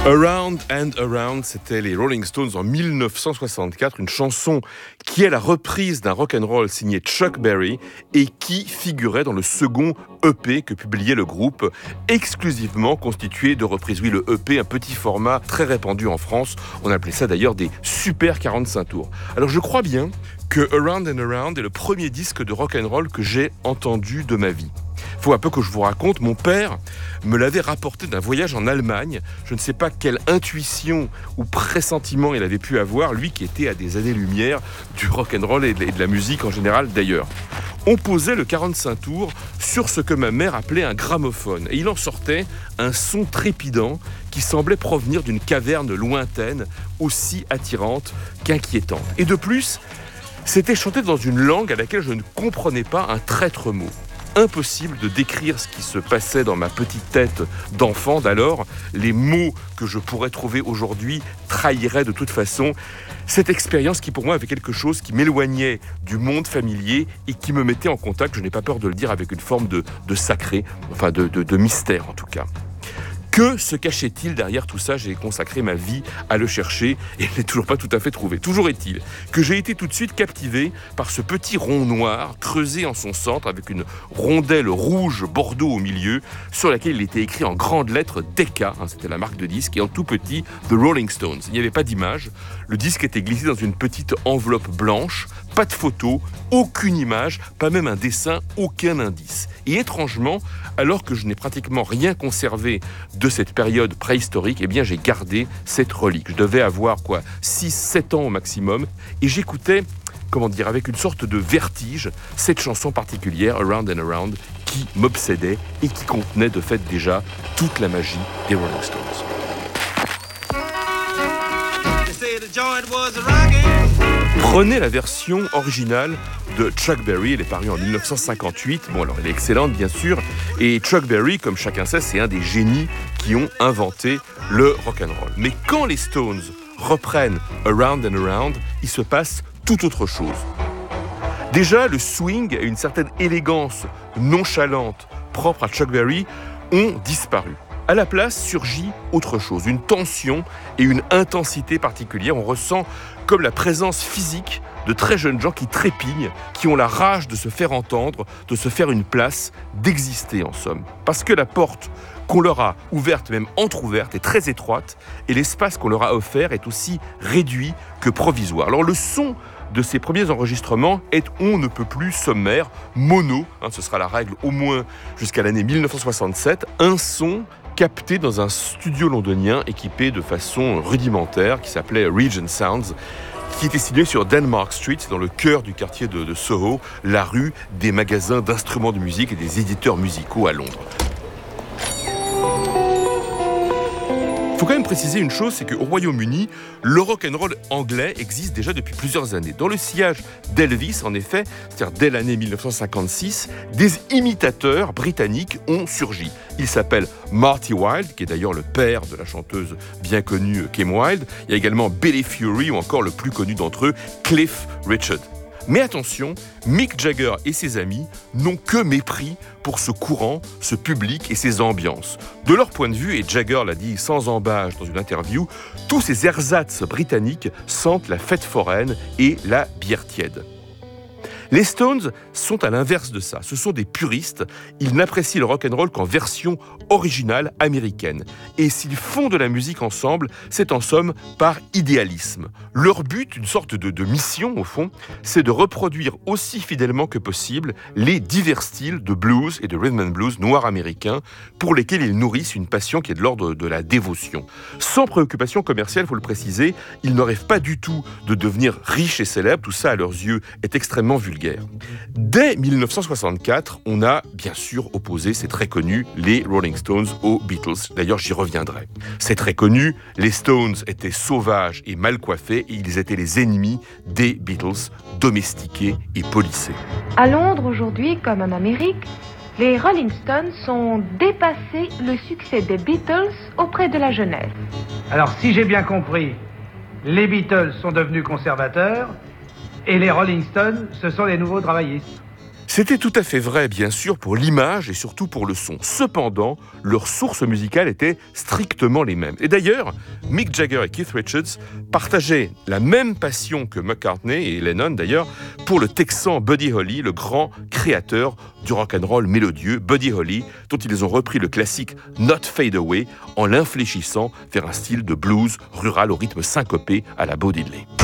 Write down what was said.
Around and Around, c'était les Rolling Stones en 1964, une chanson qui est la reprise d'un rock'n'roll signé Chuck Berry et qui figurait dans le second EP que publiait le groupe, exclusivement constitué de reprises. Oui, le EP, un petit format très répandu en France, on appelait ça d'ailleurs des super 45 tours. Alors je crois bien que Around and Around est le premier disque de rock'n'roll que j'ai entendu de ma vie. Il faut un peu que je vous raconte, mon père me l'avait rapporté d'un voyage en Allemagne. Je ne sais pas quelle intuition ou pressentiment il avait pu avoir, lui qui était à des années-lumière du rock'n'roll et de la musique en général d'ailleurs. On posait le 45 tours sur ce que ma mère appelait un gramophone. Et il en sortait un son trépidant qui semblait provenir d'une caverne lointaine, aussi attirante qu'inquiétante. Et de plus, c'était chanté dans une langue à laquelle je ne comprenais pas un traître mot. Impossible de décrire ce qui se passait dans ma petite tête d'enfant d'alors. Les mots que je pourrais trouver aujourd'hui trahiraient de toute façon cette expérience qui pour moi avait quelque chose qui m'éloignait du monde familier et qui me mettait en contact, je n'ai pas peur de le dire, avec une forme de sacré, enfin de mystère en tout cas. Que se cachait-il derrière tout ça ? J'ai consacré ma vie à le chercher et je ne l'ai toujours pas tout à fait trouvé. Toujours est-il que j'ai été tout de suite captivé par ce petit rond noir creusé en son centre avec une rondelle rouge bordeaux au milieu sur laquelle il était écrit en grandes lettres Decca, c'était la marque de disque, et en tout petit The Rolling Stones. Il n'y avait pas d'image. Le disque était glissé dans une petite enveloppe blanche, pas de photo, aucune image, pas même un dessin, aucun indice. Et étrangement, alors que je n'ai pratiquement rien conservé de cette période préhistorique, eh bien j'ai gardé cette relique. Je devais avoir 6-7 ans au maximum, et j'écoutais, avec une sorte de vertige, cette chanson particulière, Around and Around, qui m'obsédait et qui contenait de fait déjà toute la magie des Rolling Stones. Prenez la version originale de Chuck Berry, elle est parue en 1958. Bon, alors elle est excellente bien sûr, et Chuck Berry, comme chacun sait, c'est un des génies qui ont inventé le rock'n'roll. Mais quand les Stones reprennent Around and Around, il se passe tout autre chose. Déjà, le swing et une certaine élégance nonchalante propre à Chuck Berry ont disparu. À la place surgit autre chose, une tension et une intensité particulière. On ressent comme la présence physique de très jeunes gens qui trépignent, qui ont la rage de se faire entendre, de se faire une place, d'exister en somme. Parce que la porte qu'on leur a ouverte, même entrouverte, est très étroite et l'espace qu'on leur a offert est aussi réduit que provisoire. Alors le son de ces premiers enregistrements est on ne peut plus sommaire, mono, ce sera la règle au moins jusqu'à l'année 1967, un son capté dans un studio londonien équipé de façon rudimentaire qui s'appelait Regent Sounds, qui était situé sur Denmark Street, dans le cœur du quartier de Soho, la rue des magasins d'instruments de musique et des éditeurs musicaux à Londres. Il faut quand même préciser une chose, c'est qu'au Royaume-Uni, le rock'n'roll anglais existe déjà depuis plusieurs années. Dans le sillage d'Elvis, en effet, c'est-à-dire dès l'année 1956, des imitateurs britanniques ont surgi. Il s'appelle Marty Wilde, qui est d'ailleurs le père de la chanteuse bien connue Kim Wilde. Il y a également Billy Fury ou encore le plus connu d'entre eux, Cliff Richard. Mais attention, Mick Jagger et ses amis n'ont que mépris pour ce courant, ce public et ces ambiances. De leur point de vue, et Jagger l'a dit sans embâche dans une interview, tous ces ersatz britanniques sentent la fête foraine et la bière tiède. Les Stones sont à l'inverse de ça. Ce sont des puristes. Ils n'apprécient le rock'n'roll qu'en version originale américaine. Et s'ils font de la musique ensemble, c'est en somme par idéalisme. Leur but, une sorte de mission au fond, c'est de reproduire aussi fidèlement que possible les divers styles de blues et de rhythm and blues noirs américains pour lesquels ils nourrissent une passion qui est de l'ordre de la dévotion. Sans préoccupation commerciale, il faut le préciser, ils ne rêvent pas du tout de devenir riches et célèbres. Tout ça, à leurs yeux, est extrêmement vulgaire. Dès 1964, on a bien sûr opposé, c'est très connu, les Rolling Stones aux Beatles. D'ailleurs, j'y reviendrai. C'est très connu, les Stones étaient sauvages et mal coiffés et ils étaient les ennemis des Beatles, domestiqués et polissés. À Londres aujourd'hui, comme en Amérique, les Rolling Stones ont dépassé le succès des Beatles auprès de la jeunesse. Alors, si j'ai bien compris, les Beatles sont devenus conservateurs et les Rolling Stones, ce sont les nouveaux travaillistes. C'était tout à fait vrai, bien sûr, pour l'image et surtout pour le son. Cependant, leurs sources musicales étaient strictement les mêmes. Et d'ailleurs, Mick Jagger et Keith Richards partageaient la même passion que McCartney et Lennon d'ailleurs pour le Texan Buddy Holly, le grand créateur du rock'n'roll mélodieux. Buddy Holly, dont ils ont repris le classique Not Fade Away en l'infléchissant vers un style de blues rural au rythme syncopé à la Bo Diddley.